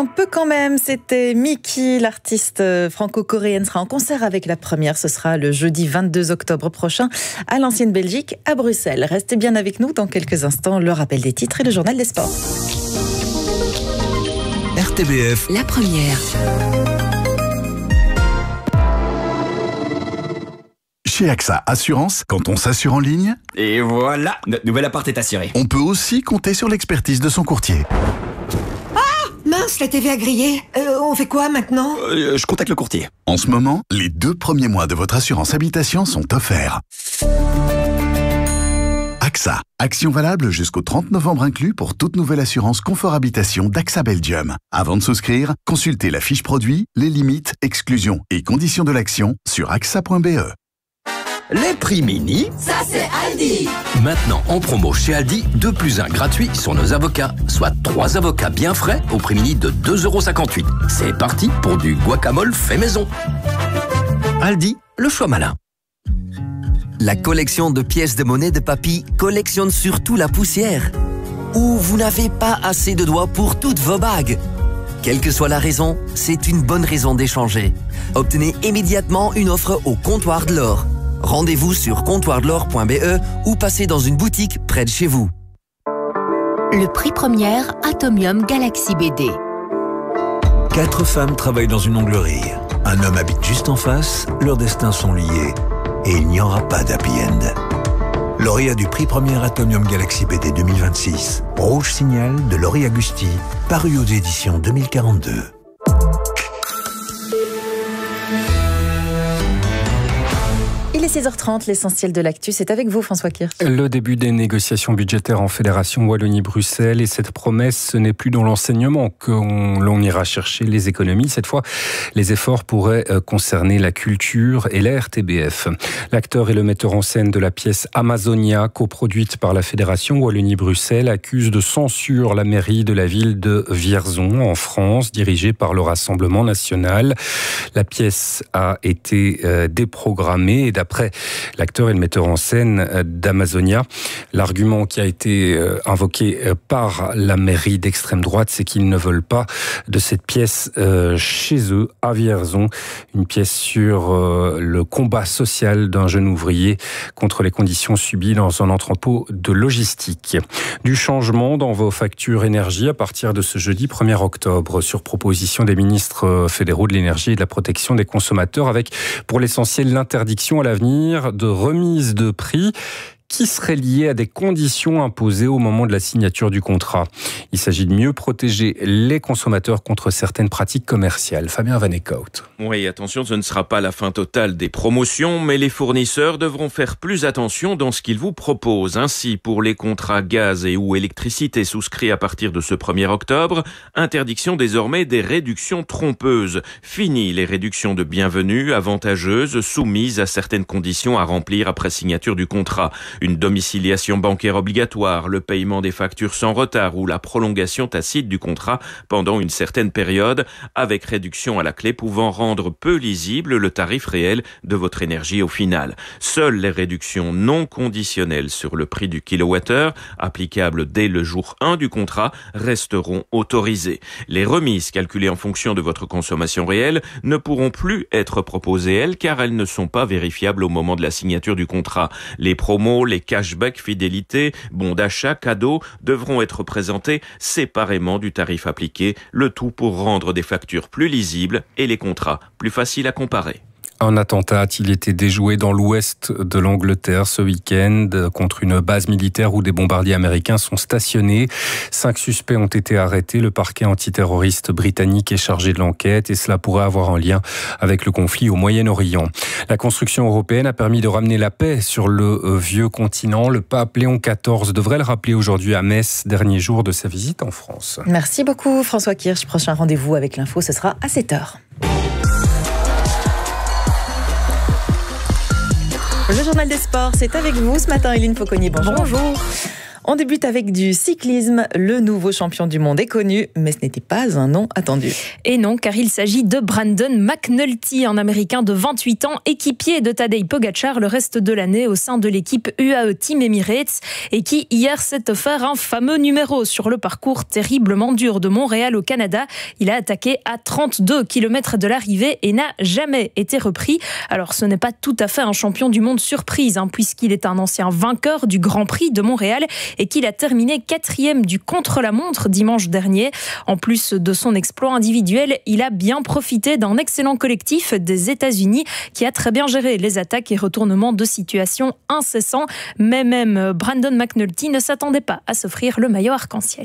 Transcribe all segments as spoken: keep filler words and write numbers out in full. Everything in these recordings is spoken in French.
On peut quand même, c'était Miki, l'artiste franco-coréenne, sera en concert avec La Première. Ce sera le jeudi vingt-deux octobre prochain à l'Ancienne Belgique, à Bruxelles. Restez bien avec nous dans quelques instants, le rappel des titres et le journal des sports. R T B F, La Première. Chez AXA Assurance, quand on s'assure en ligne... Et voilà, notre nouvel appart est assuré. On peut aussi compter sur l'expertise de son courtier. Mince, la T V a grillé. Euh, on fait quoi maintenant ? euh, Je contacte le courtier. En ce moment, les deux premiers mois de votre assurance habitation sont offerts. AXA. Action valable jusqu'au trente novembre inclus pour toute nouvelle assurance confort habitation d'AXA Belgium. Avant de souscrire, consultez la fiche produit, les limites, exclusions et conditions de l'action sur axa point b e. les prix mini. Ça, c'est Aldi. Maintenant en promo chez Aldi, deux plus un gratuit sur nos avocats. Soit trois avocats bien frais au prix mini de deux euros cinquante-huit. C'est parti pour du guacamole fait maison. Aldi, le choix malin. La collection de pièces de monnaie de Papy collectionne surtout la poussière. Ou vous n'avez pas assez de doigts pour toutes vos bagues. Quelle que soit la raison, c'est une bonne raison d'échanger. Obtenez immédiatement une offre au comptoir de l'or. Rendez-vous sur comptoir de l'or point b e ou passez dans une boutique près de chez vous. Le prix Première Atomium Galaxy B D. Quatre femmes travaillent dans une onglerie. Un homme habite juste en face, leurs destins sont liés. Et il n'y aura pas d'happy end. Lauréat du prix Première Atomium Galaxy B D deux mille vingt-six. Rouge Signal de Laurie Agusti, paru aux éditions deux mille quarante-deux. Il est six heures trente, l'essentiel de l'actu, c'est avec vous François Kirch. Le début des négociations budgétaires en Fédération Wallonie-Bruxelles, et cette promesse, ce n'est plus dans l'enseignement que l'on ira chercher les économies. Cette fois, les efforts pourraient concerner la culture et la R T B F. L'acteur et le metteur en scène de la pièce Amazonia, coproduite par la Fédération Wallonie-Bruxelles, accuse de censure la mairie de la ville de Vierzon, en France, dirigée par le Rassemblement national. La pièce a été euh, déprogrammée et d'après l'acteur et le metteur en scène d'Amazonia, l'argument qui a été invoqué par la mairie d'extrême droite, c'est qu'ils ne veulent pas de cette pièce chez eux, à Vierzon, une pièce sur le combat social d'un jeune ouvrier contre les conditions subies dans un entrepôt de logistique. Du changement dans vos factures énergie à partir de ce jeudi premier octobre, sur proposition des ministres fédéraux de l'énergie et de la protection des consommateurs, avec pour l'essentiel l'interdiction à l'avenir de remise de prix qui serait lié à des conditions imposées au moment de la signature du contrat. Il s'agit de mieux protéger les consommateurs contre certaines pratiques commerciales. Fabien Van Eekhout. Oui, attention, ce ne sera pas la fin totale des promotions, mais les fournisseurs devront faire plus attention dans ce qu'ils vous proposent. Ainsi, pour les contrats gaz et ou électricité souscrits à partir de ce premier octobre, interdiction désormais des réductions trompeuses. Fini les réductions de bienvenue avantageuses soumises à certaines conditions à remplir après signature du contrat. Une domiciliation bancaire obligatoire, le paiement des factures sans retard ou la prolongation tacite du contrat pendant une certaine période, avec réduction à la clé pouvant rendre peu lisible le tarif réel de votre énergie au final. Seules les réductions non conditionnelles sur le prix du kilowattheure, applicables dès le jour un du contrat, resteront autorisées. Les remises calculées en fonction de votre consommation réelle ne pourront plus être proposées, elles, car elles ne sont pas vérifiables au moment de la signature du contrat. Les promos, les cashbacks fidélité, bons d'achat, cadeaux devront être présentés séparément du tarif appliqué, le tout pour rendre des factures plus lisibles et les contrats plus faciles à comparer. Un attentat a-t-il été déjoué dans l'ouest de l'Angleterre ce week-end contre une base militaire où des bombardiers américains sont stationnés. Cinq suspects ont été arrêtés. Le parquet antiterroriste britannique est chargé de l'enquête et cela pourrait avoir un lien avec le conflit au Moyen-Orient. La construction européenne a permis de ramener la paix sur le vieux continent. Le pape Léon quatorze devrait le rappeler aujourd'hui à Metz, dernier jour de sa visite en France. Merci beaucoup François Kirch. Prochain rendez-vous avec l'info, ce sera à sept heures. Le journal des sports, c'est avec vous ce matin, Hélène Fauconnier. Bonjour. Bonjour. On débute avec du cyclisme. Le nouveau champion du monde est connu, mais ce n'était pas un nom attendu. Et non, car il s'agit de Brandon McNulty, un Américain de vingt-huit ans, équipier de Tadej Pogacar le reste de l'année au sein de l'équipe U A E Team Emirates et qui hier s'est offert un fameux numéro sur le parcours terriblement dur de Montréal au Canada. Il a attaqué à trente-deux kilomètres de l'arrivée et n'a jamais été repris. Alors ce n'est pas tout à fait un champion du monde surprise, hein, puisqu'il est un ancien vainqueur du Grand Prix de Montréal et qu'il a terminé quatrième du contre-la-montre dimanche dernier. En plus de son exploit individuel, il a bien profité d'un excellent collectif des États-Unis qui a très bien géré les attaques et retournements de situation incessants. Mais même Brandon McNulty ne s'attendait pas à s'offrir le maillot arc-en-ciel.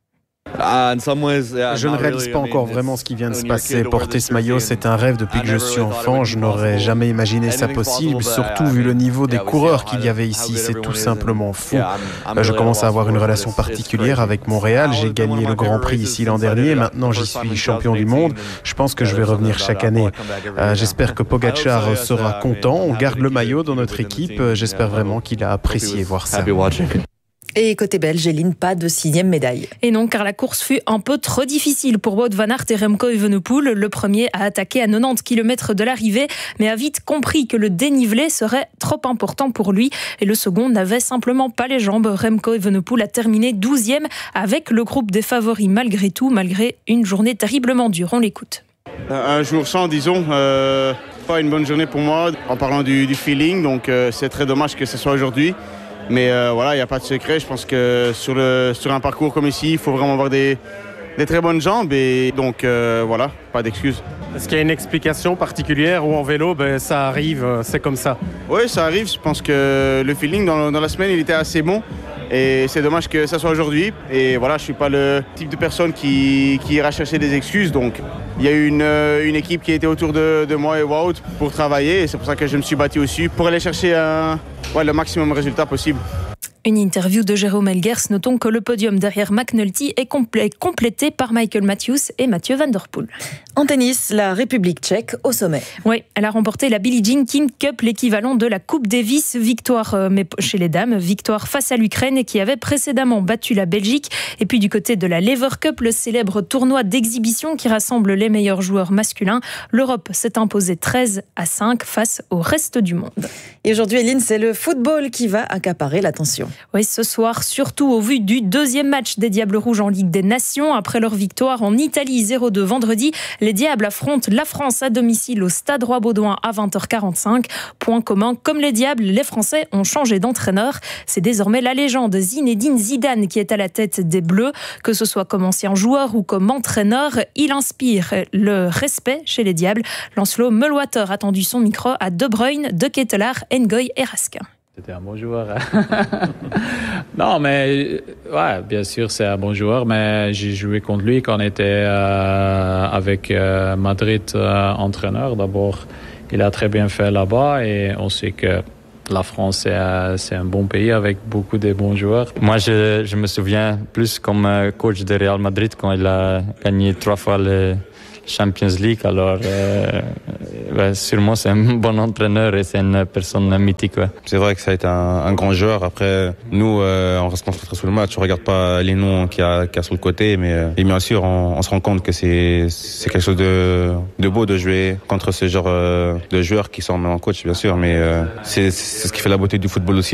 Je ne réalise pas encore vraiment ce qui vient de se passer. Porter ce maillot, c'est un rêve depuis que je suis enfant. Je n'aurais jamais imaginé ça possible, surtout vu le niveau des coureurs qu'il y avait ici. C'est tout simplement fou. Je commence à avoir une relation particulière avec Montréal. J'ai gagné le Grand Prix ici l'an dernier. Maintenant, j'y suis champion du monde. Je pense que je vais revenir chaque année. Euh, j'espère que Pogacar sera content. On garde le maillot dans notre équipe. J'espère vraiment qu'il a apprécié voir ça. Et côté belge, Eline, pas de sixième médaille. Et non, car la course fut un peu trop difficile pour Wout van Aert et Remco Evenepoel. Le premier a attaqué à quatre-vingt-dix kilomètres de l'arrivée, mais a vite compris que le dénivelé serait trop important pour lui. Et le second n'avait simplement pas les jambes. Remco Evenepoel a terminé douzième avec le groupe des favoris malgré tout, malgré une journée terriblement dure. On l'écoute. Un jour sans, disons, euh, pas une bonne journée pour moi en parlant du, du feeling, donc euh, c'est très dommage que ce soit aujourd'hui. Mais euh, voilà, il n'y a pas de secret. Je pense que sur, le, sur un parcours comme ici, il faut vraiment avoir des, des très bonnes jambes. Et donc euh, voilà, pas d'excuses. Est-ce qu'il y a une explication particulière ou en vélo, ben, ça arrive, c'est comme ça? Oui, ça arrive. Je pense que le feeling dans, dans la semaine, il était assez bon. Et c'est dommage que ça soit aujourd'hui. Et voilà, je ne suis pas le type de personne qui, qui ira chercher des excuses. Donc il y a eu une, une équipe qui était autour de, de moi et Wout pour travailler. Et c'est pour ça que je me suis battu aussi pour aller chercher un, ouais, le maximum de résultats possible. Une interview de Jérôme Elgers. Notons que le podium derrière McNulty est complet, complété par Michael Matthews et Mathieu Van Der Poel. En tennis, la République tchèque au sommet. Oui, elle a remporté la Billie Jean King Cup, l'équivalent de la Coupe Davis. Victoire euh, mais chez les dames, victoire face à l'Ukraine qui avait précédemment battu la Belgique. Et puis du côté de la Lever Cup, le célèbre tournoi d'exhibition qui rassemble les meilleurs joueurs masculins, l'Europe s'est imposée treize à cinq face au reste du monde. Et aujourd'hui, Eline, c'est le football qui va accaparer l'attention. Oui, ce soir, surtout au vu du deuxième match des Diables Rouges en Ligue des Nations. Après leur victoire en Italie zéro deux vendredi, les Diables affrontent la France à domicile au Stade Roi-Baudouin à vingt heures quarante-cinq. Point commun, comme les Diables, les Français ont changé d'entraîneur. C'est désormais la légende Zinedine Zidane qui est à la tête des Bleus. Que ce soit comme ancien joueur ou comme entraîneur, il inspire le respect chez les Diables. Lancelot Meulewater a tendu son micro à De Bruyne, De Ketelaar, Ngoy et Raskin. C'était un bon joueur. Non, mais ouais, bien sûr, c'est un bon joueur, mais j'ai joué contre lui quand on était euh, avec euh, Madrid euh, entraîneur. D'abord, il a très bien fait là-bas et on sait que la France, c'est, euh, c'est un bon pays avec beaucoup de bons joueurs. Moi, je, je me souviens plus comme coach de Real Madrid quand il a gagné trois fois le Champions League, alors euh, ouais, sûrement c'est un bon entraîneur et c'est une personne mythique. Ouais. C'est vrai que ça a été un, un grand joueur. Après, nous, euh, on reste concentré sur le match, on regarde pas les noms qu'il y a, qu'il y a sur le côté, mais euh, et bien sûr, on, on se rend compte que c'est, c'est quelque chose de, de beau de jouer contre ce genre euh, de joueurs qui sont maintenant coach, bien sûr, mais euh, c'est, c'est ce qui fait la beauté du football aussi.